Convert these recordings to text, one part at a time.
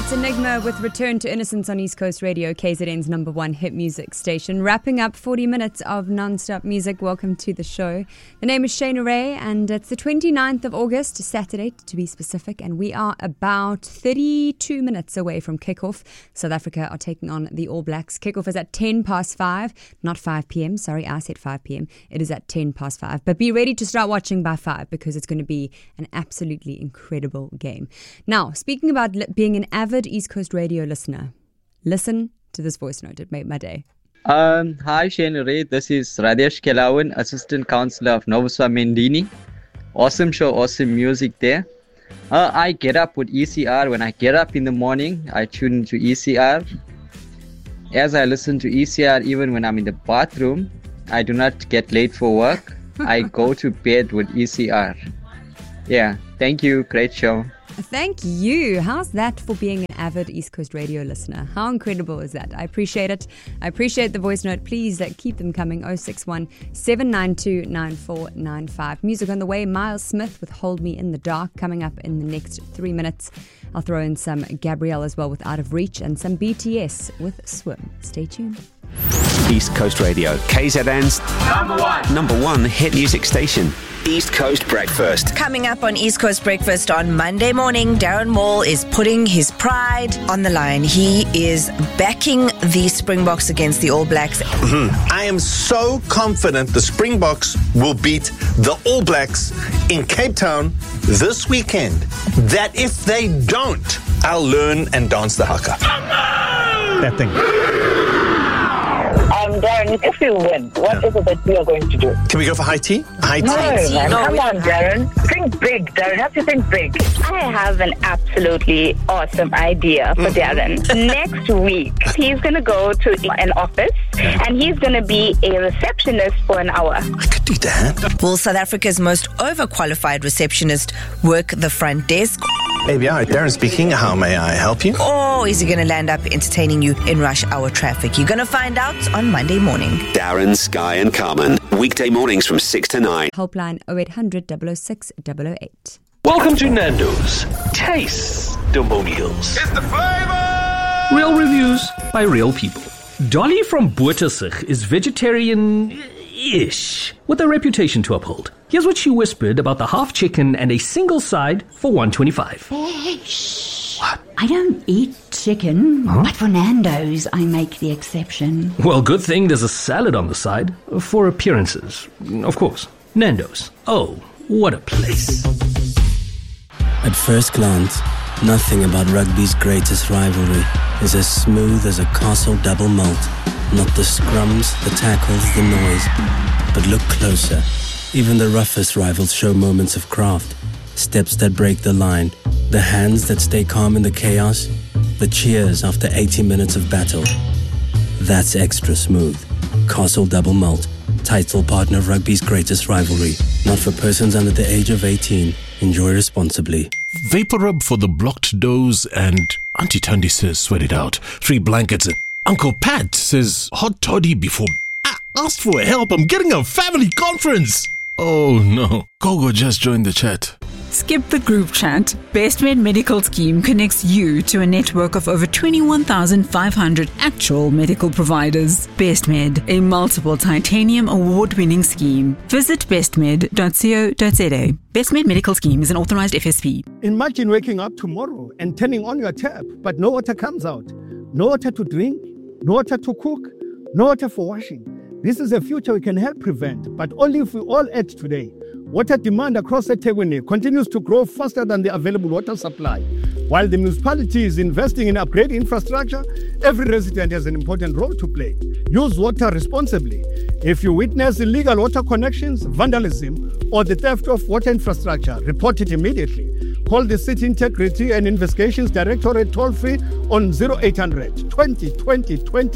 That's Enigma with Return to Innocence on East Coast Radio, KZN's number one hit music station. Wrapping up 40 minutes of non-stop music. Welcome to the show. The name is Shayna Ray, and it's the 29th of August, Saturday to be specific, and we are about 32 minutes away from kickoff. South Africa are taking on the All Blacks. Kickoff is at 10 past 5, not 5 p.m. Sorry, I said 5 p.m. It is at 10 past 5. But be ready to start watching by 5 because it's going to be an absolutely incredible game. Now, speaking about being an avid East Coast radio listener, listen to this voice note. It made my day. Hi Shayna Ray, this is Radesh Kelawan, Assistant Councillor of Novuswa Mendini. Awesome show, awesome music there. I get up with ECR. When I get up in the morning, I tune into ECR. As I listen to ECR, even when I'm in the bathroom, I do not get late for work. I go to bed with ECR. Yeah, thank you. Great show. Thank you. How's that for being an avid East Coast radio listener? How incredible is that? I appreciate it. I appreciate the voice note. Please keep them coming. 061 792 9495. Music on the way. Miles Smith with Hold Me in the Dark coming up in the next 3 minutes. I'll throw in some Gabrielle as well with Out of Reach and some BTS with Swim. Stay tuned. East Coast Radio, KZN's number one hit music station. East Coast Breakfast. Coming up on East Coast Breakfast on Monday morning, Darren Maul is putting his pride on the line. He is backing the Springboks against the All Blacks. I am so confident the Springboks will beat the All Blacks in Cape Town this weekend that if they don't, I'll learn and dance the haka. That thing. Darren, if you win, what is it that we are going to do? Can we go for high tea? High tea? Man, come on, Darren. Think big, Darren. Have to think big. I have an absolutely awesome idea for Darren. Next week, he's going to go to an office and he's going to be a receptionist for an hour. I could do that. Will South Africa's most overqualified receptionist work the front desk? ABI, Darren speaking. How may I help you? Or is he going to land up entertaining you in rush hour traffic? You're going to find out on Monday morning. Darren, Sky and Carmen. Weekday mornings from 6 to 9. Helpline 0800 006 008. Welcome to Nando's Taste-Testimonials. It's the flavor! Real reviews by real people. Dolly from Boertesig is vegetarian-ish, with a reputation to uphold. Here's what she whispered about the half chicken and a single side for $1.25. What? I don't eat chicken, but for Nando's, I make the exception. Well, good thing there's a salad on the side for appearances. Of course. Nando's. Oh, what a place. At first glance, nothing about rugby's greatest rivalry is as smooth as a Castle double malt. Not the scrums, the tackles, the noise. But look closer. Even the roughest rivals show moments of craft. Steps that break the line. The hands that stay calm in the chaos. The cheers after 80 minutes of battle. That's extra smooth. Castle Double Malt. Title partner of rugby's greatest rivalry. Not for persons under the age of 18. Enjoy responsibly. Vapor Rub for the blocked doors, and Auntie Tandy says sweat it out. 3 blankets. Uncle Pat says hot toddy before... Asked for help. I'm getting a family conference. Oh no. Gogo just joined the chat. Skip the group chat. BestMed Medical Scheme connects you to a network of over 21,500 actual medical providers. BestMed, a multiple titanium award-winning scheme. Visit bestmed.co.za. BestMed Medical Scheme is an authorized FSP. Imagine waking up tomorrow and turning on your tap, but no water comes out. No water to drink, no water to cook, no water for washing. This is a future we can help prevent, but only if we all act today. Water demand across eThekwini continues to grow faster than the available water supply. While the municipality is investing in upgrading infrastructure, every resident has an important role to play. Use water responsibly. If you witness illegal water connections, vandalism, or the theft of water infrastructure, report it immediately. Call the City Integrity and Investigations Directorate toll-free on 0800 20 20 20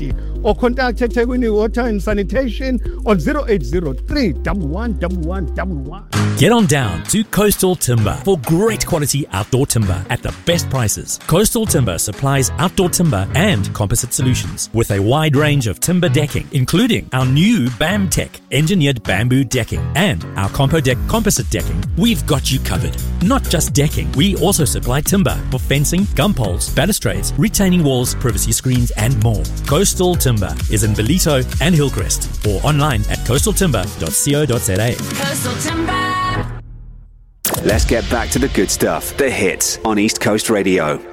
or contact eThekwini Water and Sanitation on 0803 111111. Get on down to Coastal Timber for great quality outdoor timber at the best prices. Coastal Timber supplies outdoor timber and composite solutions with a wide range of timber decking, including our new BAMTech engineered bamboo decking and our CompoDeck composite decking. We've got you covered. Not just decking, we also supply timber for fencing, gum poles, balustrades, retaining walls, privacy screens, and more. Coastal Timber is in Ballito and Hillcrest, or online at coastaltimber.co.za. Coastal Timber. Let's get back to the good stuff. The hits on East Coast Radio.